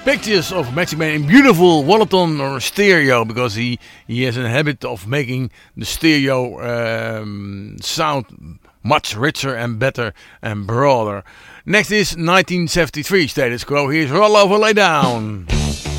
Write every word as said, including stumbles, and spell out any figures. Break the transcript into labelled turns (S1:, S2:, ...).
S1: Pictures of Magic Man in beautiful Wallaton or stereo, because he, he has a habit of making the stereo um, sound much richer and better and broader. Next is nineteen seventy-three status quo. Here's Roll Over Lay Down.